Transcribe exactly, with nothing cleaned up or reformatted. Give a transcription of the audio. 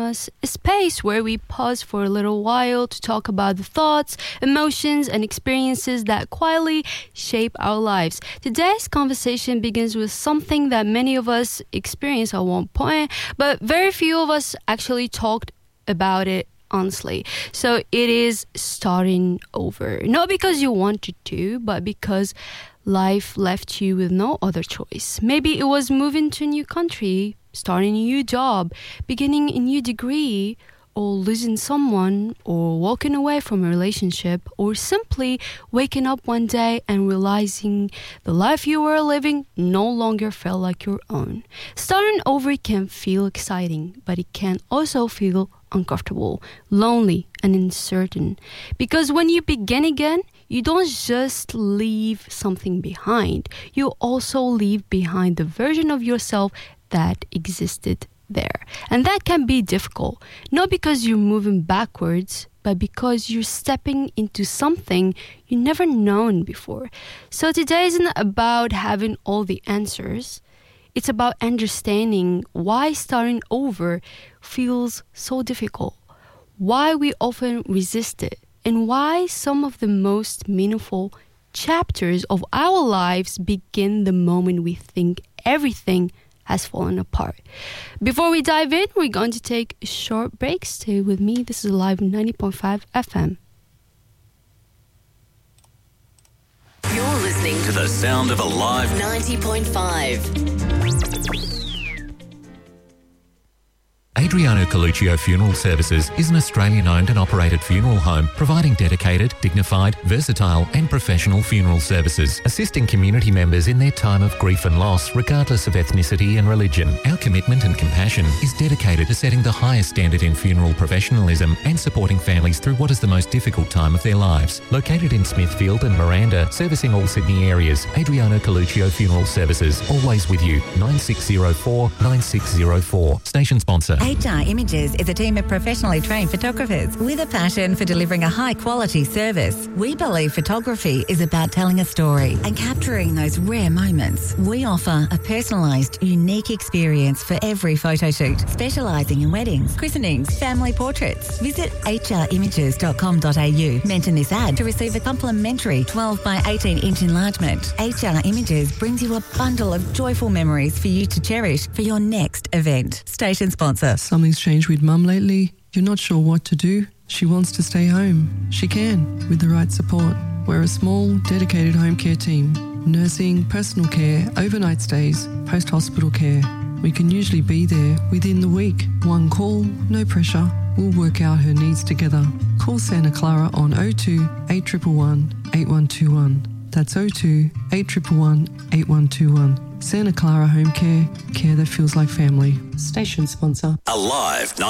Us, a space where we pause for a little while to talk about the thoughts, emotions, and experiences that quietly shape our lives. Today's conversation begins with something that many of us experience at one point, but very few of us actually talked about it honestly. So it is starting over. Not because you wanted to, but because life left you with no other choice. Maybe it was moving to a new country, starting a new job, beginning a new degree, or losing someone, or walking away from a relationship, or simply waking up one day and realizing the life you were living no longer felt like your own. Starting over can feel exciting, but it can also feel uncomfortable, lonely, and uncertain. Because when you begin again, you don't just leave something behind. You also leave behind the version of yourself that existed there. And that can be difficult, not because you're moving backwards, but because you're stepping into something you never known before. So today isn't about having all the answers. It's about understanding why starting over feels so difficult, why we often resist it, and why some of the most meaningful chapters of our lives begin the moment we think everything has fallen apart. Before we dive in, we're going to take a short break. Stay with me. This is Live ninety point five F M. You're listening to the sound of Alive ninety point five. Adriano Coluccio Funeral Services is an Australian-owned and operated funeral home providing dedicated, dignified, versatile and professional funeral services, assisting community members in their time of grief and loss regardless of ethnicity and religion. Our commitment and compassion is dedicated to setting the highest standard in funeral professionalism and supporting families through what is the most difficult time of their lives. Located in Smithfield and Miranda, servicing all Sydney areas, Adriano Coluccio Funeral Services, always with you. nine six zero four nine six zero four. Station sponsor. H R Images is a team of professionally trained photographers with a passion for delivering a high-quality service. We believe photography is about telling a story and capturing those rare moments. We offer a personalised, unique experience for every photo shoot, specialising in weddings, christenings, family portraits. Visit h r images dot com dot a u. Mention this ad to receive a complimentary twelve by eighteen inch enlargement. H R Images brings you a bundle of joyful memories for you to cherish for your next event. Station sponsor. Something's changed with Mum lately. You're not sure what to do. She wants to stay home. She can, with the right support. We're a small, dedicated home care team. Nursing, personal care, overnight stays, post-hospital care. We can usually be there within the week. One call, no pressure. We'll work out her needs together. Call Santa Clara on oh two eight one one eight one two one. That's oh two eight one one eight one two one. Santa Clara Home Care, care that feels like family. Station sponsor. Alive